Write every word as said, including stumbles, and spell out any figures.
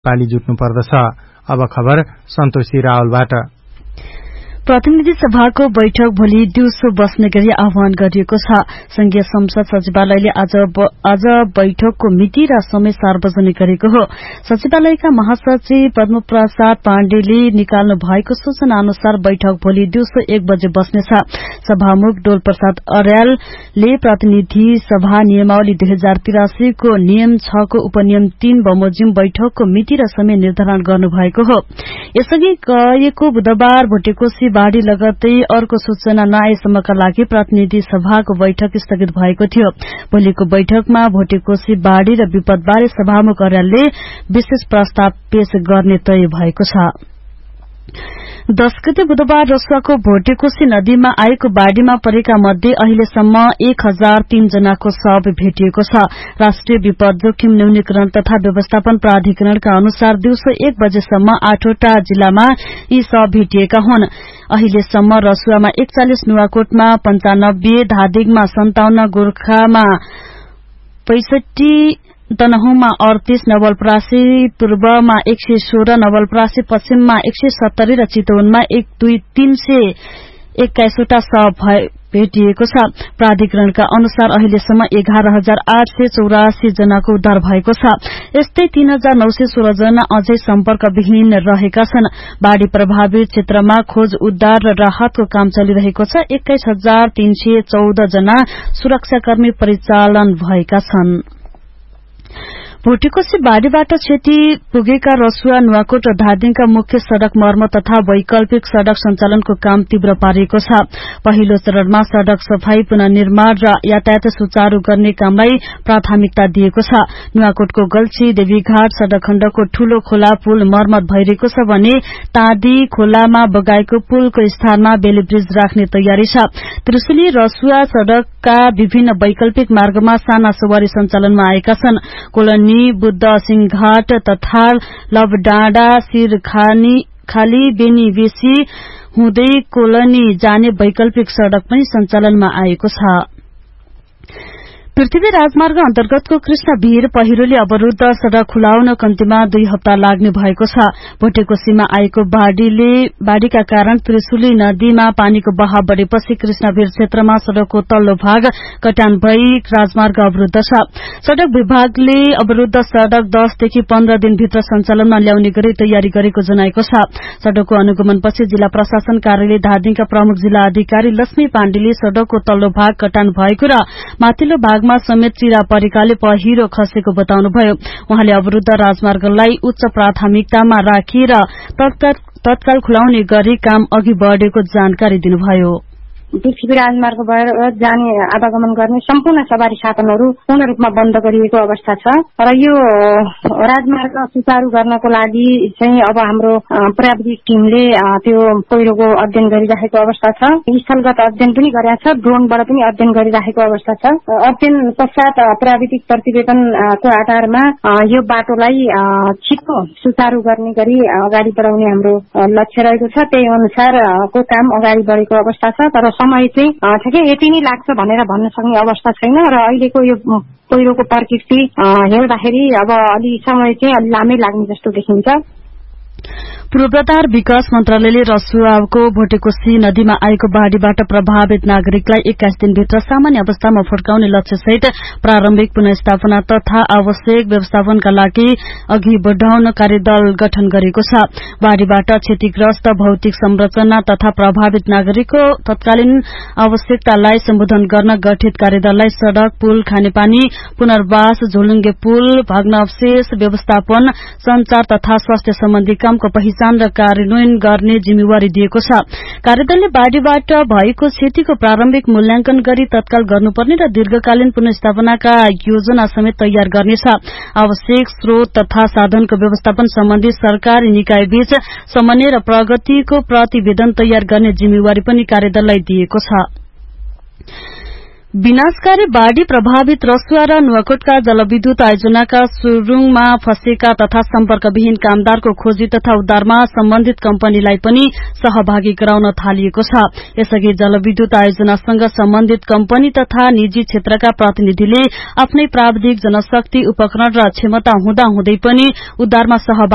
पाली जुट्नु पर्दछ। अब खबर सन्तोषी रावलबाट। प्रतिनिधि सभाको बैठक भोलि दिउँसो बस्ने गरी आह्वान गरिएको छ। संघीय संसद सचिवालयले आज आज बैठकको मिति र समय सार्वजनिक गरेको हो। सचिवालयका महासचिव पद्मप्रसाद पाण्डेले निकाल्नु भएको सूचना अनुसार बैठक भोलि दिउँसो एक बजे बस्नेछ। सभामुख डोल प्रसाद अर्यालले प्रतिनिधि सभा नियमावली दुई हजार तिरासी को नियम छ को उपनियम तीन बमोजिम बैठकको मिति र समय निर्धारण गर्नुभएको हो। यसअघि गएको बुधबार भोटेकोशी बाढ़ी लगत्तै अर्को सूचना नआएसम्मका लागि प्रतिनिधि सभाको बैठक स्थगित भएको थियो। भोलिको बैठकमा भोटेकोशी बाढ़ी र विपदबारे सभामुख अर्यालले विशेष प्रस्ताव पेश गर्ने तय भएको छ। दश गते बुधबार रसुवाको भोटेकोशी नदीमा आएको बाढ़ीमा परेका मध्ये अहिलेसम्म एक हजार तीन जनाको शव भेटिएको छ। राष्ट्रिय विपद जोखिम न्यूनीकरण तथा व्यवस्थापन प्राधिकरणका अनुसार दिउँसो एक बजेसम्म आठवटा जिल्लामा यी शव भेटिएका हुन्। अहिलेसम्म रसुवामा एकचालिस, नुवाकोटमा पञ्चानब्बे, धादिङमा सन्ताउन्न, गोर्खामा पैंसठी, तनहुमा अड़तीस, नवलपरासी पूर्वमा एक सय सोह्र, नवलपरासी पश्चिममा एक सय सत्तरी र चितवनमा एक दुई तीन सय एक्काइसवटा शव भेटिएको छ। प्राधिकरणका अनुसार अहिलेसम्म एघार हजार आठ सय चौरासी जनाको उद्धार भएको छ। यस्तै तीन हजार नौ सय सोह्र जना अझै सम्पर्कविहीन रहेका छन्। बाढ़ी प्रभावित क्षेत्रमा खोज उद्धार र राहतको काम चलिरहेको छ। एक्काइस हजार तीन सय चौध जना सुरक्षाकर्मी परिचालन भएका छन्। भोटेकोशी बाढ़ीबाट क्षति पुगेका रसुवा, नुवाकोट र धादिङका मुख्य सड़क मर्मत तथा वैकल्पिक सड़क सञ्चालनको काम तीव्र पारिएको छ। पहिलो चरणमा सड़क सफाई, पुनर्निर्माण र यातायात सुचारू गर्ने कामलाई प्राथमिकता दिएको छ। नुवाकोटको गल्छी देवीघाट सड़क खण्डको ठूलो खोला पुल मर्मत भइरहेको छ भने तादी खोलामा बगाएको पुलको स्थानमा बेली ब्रिज राख्ने तयारी छ। त्रिशुली रसुवा सड़कका विभिन्न वैकल्पिक मार्गमा साना सवारी सञ्चालनमा आएका छन्। कोलनी बुद्ध सिंहघाट तथा लबडाँडा सिरखानी खाली बेनीबेसी हुँदै कोलनी जाने वैकल्पिक सड़क पनि सञ्चालनमा आएको छ। पृथ्वी राजमार्ग अन्तर्गतको कृष्ण भिर पहिरोले अवरूद्ध सड़क खुलाउन कम्तीमा दुई हप्ता लाग्ने भएको छ। भोटेकोशीमा आएको बाढ़ीले बाढ़ीका कारण त्रिशुली नदीमा पानीको बहाव बढ़ेपछि कृष्णभिर क्षेत्रमा सड़कको तल्लो भाग कटान भई राजमार्ग अवरूद्ध छ। सड़क विभागले अवरूद्ध सड़क दसदेखि पन्ध्र दिनभित्र सञ्चालनमा ल्याउने गरी तयारी गरेको जनाएको छ। सड़कको अनुगमनपछि जिल्ला प्रशासन कार्यालय धादिङका प्रमुख जिल्ला अधिकारी लक्ष्मी पाण्डेले सड़कको तल्लो भाग कटान भएको र माथिल्लो भाग समेत चिरा परेकाले पहिरो खसेको बताउनुभयो। उहाँले अवरूद्ध राजमार्गलाई उच्च प्राथमिकतामा राखिएर तत्काल खुलाउने गरी काम अघि बढ़ेको जानकारी दिनुभयो। पृथ्वी राजमार्ग भएर जाने आवागमन गर्ने सम्पूर्ण सवारी साधनहरू पूर्ण रूपमा बन्द गरिएको अवस्था छ र यो राजमार्ग सुचारू गर्नको लागि चाहिँ अब हाम्रो प्राविधिक टिमले त्यो पहिरोको अध्ययन गरिरहेको अवस्था छ। स्थलगत अध्ययन पनि गरेका छ, ड्रोनबाट पनि अध्ययन गरिरहेको अवस्था छ। अध्ययन पश्चात प्राविधिक प्रतिवेदनको आधारमा यो बाटोलाई छिटो सुचारू गर्ने गरी अगाडि बढाउने हाम्रो लक्ष्य रहेको छ। त्यही अनुसारको काम अगाडि बढेको अवस्था छ। तर समय चाहिँ ठिकै यति नै लाग्छ भनेर भन्न सक्ने अवस्था छैन र अहिलेको यो पहिरोको प्रकृति हेर्दाखेरि अब अलि समय चाहिँ अलि लामै लाग्ने जस्तो देखिन्छ। पूर्वाधार विकास मन्त्रालयले रसुवाको भोटेकोशी नदीमा आएको बाढ़ीबाट प्रभावित नागरिकलाई एक्काइस दिनभित्र सामान्य अवस्थामा फर्काउने लक्ष्यसहित प्रारम्भिक पुनर्स्थापना तथा आवश्यक व्यवस्थापनका लागि अघि बढ़ाउन कार्यदल गठन गरेको छ। बाढ़ीबाट क्षतिग्रस्त भौतिक संरचना तथा प्रभावित नागरिकको तत्कालीन आवश्यकतालाई सम्बोधन गर्न गठित कार्यदललाई सड़क, पुल, खानेपानी, पुनर्वास, झोलुङ्गे पुल, भग्न अवशेष व्यवस्थापन, संचार तथा स्वास्थ्य सम्बन्धी कामको पहिचान र कार्यान्वयन गर्ने जिम्मेवारी दिएको छ। कार्यदलले बाढ़ीबाट भएको क्षतिको प्रारम्भिक मूल्याङ्कन गरी तत्काल गर्नुपर्ने र दीर्घकालीन पुनर्स्थापनाका योजना समेत तयार गर्नेछ। आवश्यक स्रोत तथा साधनको व्यवस्थापन सम्बन्धी सरकारी निकायबीच समन्वय र प्रगतिको प्रतिवेदन तयार गर्ने जिम्मेवारी पनि कार्यदललाई दिएको छ। विनाशकारी बाढ़ी प्रभावित रसुवा र नुवाकोटका जलविद्युत आयोजनाका सुरुङमा फँसेका तथा सम्पर्कविहीन कामदारको खोजी तथा उद्धारमा सम्बन्धित कम्पनीलाई पनि सहभागी गराउन थालिएको छ। यसअघि जलविद्युत आयोजनासँग सम्बन्धित कम्पनी तथा निजी क्षेत्रका प्रतिनिधिले आफ्नै प्राविधिक जनशक्ति उपकरण र क्षमता हुँदाहुँदै पनि उद्धारमा सहभागी